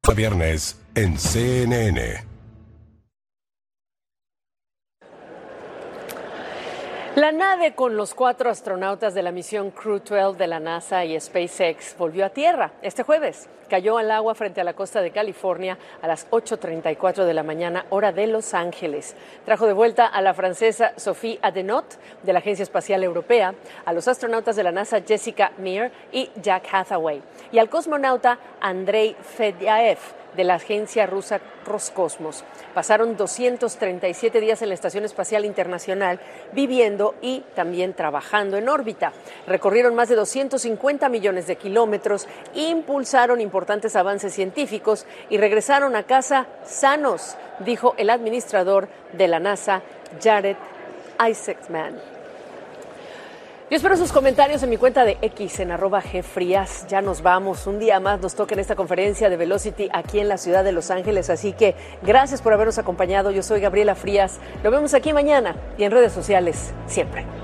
Viernes en CNN. La nave con los 4 astronautas de la misión Crew 12 de la NASA y SpaceX volvió a tierra este jueves. Cayó al agua frente a la costa de California a las 8:34 de la mañana, hora de Los Ángeles. Trajo de vuelta a la francesa Sophie Adenot, de la Agencia Espacial Europea, a los astronautas de la NASA Jessica Meir y Jack Hathaway, y al cosmonauta Andrei Fedyaev, de la agencia rusa Roscosmos. Pasaron 237 días en la Estación Espacial Internacional viviendo y también trabajando en órbita. Recorrieron más de 250 millones de kilómetros, impulsaron importantes avances científicos y regresaron a casa sanos, dijo el administrador de la NASA, Jared Isaacman. Yo espero sus comentarios en mi cuenta de X, en @gfrías. Ya nos vamos. Un día más nos toca en esta conferencia de Velocity aquí en la ciudad de Los Ángeles. Así que gracias por habernos acompañado. Yo soy Gabriela Frías. Lo vemos aquí mañana y en redes sociales siempre.